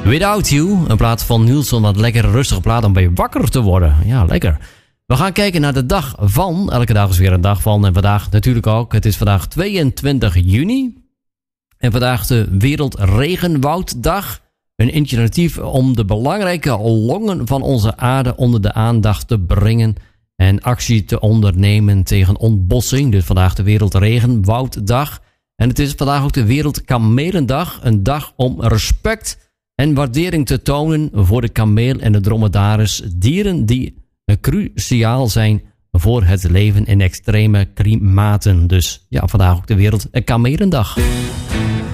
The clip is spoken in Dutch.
Without You, een plaat van Nielsen, wat lekker rustig plaat om bij wakker te worden. Ja, lekker. We gaan kijken naar de dag van. Elke dag is weer een dag van. En vandaag natuurlijk ook. Het is vandaag 22 juni. En vandaag de Wereldregenwouddag. Een initiatief om de belangrijke longen van onze aarde onder de aandacht te brengen. En actie te ondernemen tegen ontbossing. Dus vandaag de Wereldregenwouddag. En het is vandaag ook de Wereldkamelendag. Een dag om respect en waardering te tonen voor de kameel en de dromedaris. Dieren die cruciaal zijn voor het leven in extreme klimaten. Dus ja, vandaag ook de Wereldkamelendag.